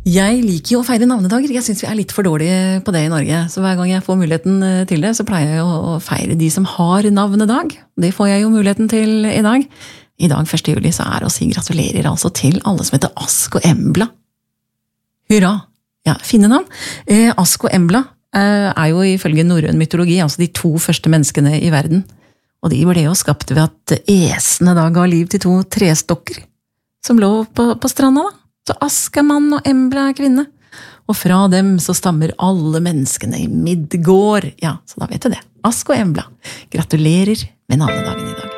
Jeg liker jo å feire navnedager. Jeg synes vi litt for dårlige på det i Norge. Så hver gang jeg får muligheten til det, så pleier jeg å feire de som har navnedag. Det får jeg jo muligheten til i dag. I dag, 1. juli, så å si gratulerer altså til alle som heter Ask og Embla. Hurra! Ja, fine navn. Ask og Embla jo ifølge norrøn mytologi altså de 2 første menneskene i verden. Og de ble jo skapt ved at esene da ga liv til 2 trestokker som lå på stranda da. Så Ask mann og Embla kvinne. Og fra dem så stammer alle menneskene i Midgård. Ja, så da vet jeg det. Ask og Embla. Gratulerer med navnedagen i dag.